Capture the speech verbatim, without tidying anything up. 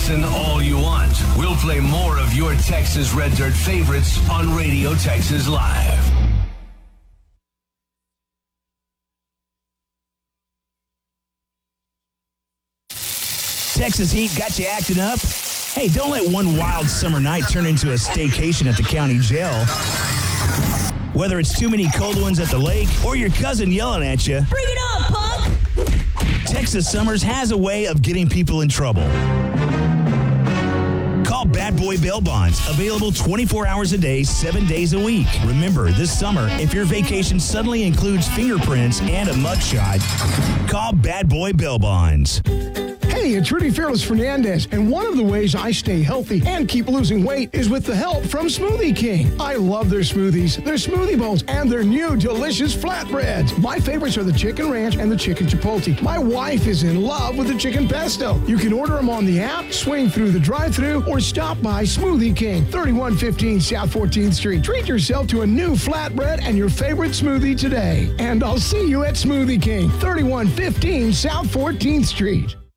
Listen all you want. We'll play more of your Texas Red Dirt favorites on Radio Texas Live. Texas heat got you acting up? Hey, don't let one wild summer night turn into a staycation at the county jail. Whether it's too many cold ones at the lake or your cousin yelling at you, bring it on, punk! Texas Summers has a way of getting people in trouble. Call Bad Boy Bail Bonds, available twenty-four hours a day, seven days a week. Remember, this summer, if your vacation suddenly includes fingerprints and a mugshot, call Bad Boy Bail Bonds. Hey, it's Rudy Fearless Fernandez, and one of the ways I stay healthy and keep losing weight is with the help from Smoothie King. I love their smoothies, their smoothie bowls, and their new delicious flatbreads. My favorites are the chicken ranch and the chicken chipotle. My wife is in love with the chicken pesto. You can order them on the app, swing through the drive-thru, or stop by Smoothie King, thirty-one fifteen South fourteenth Street. Treat yourself to a new flatbread and your favorite smoothie today. And I'll see you at Smoothie King, thirty-one fifteen South fourteenth Street.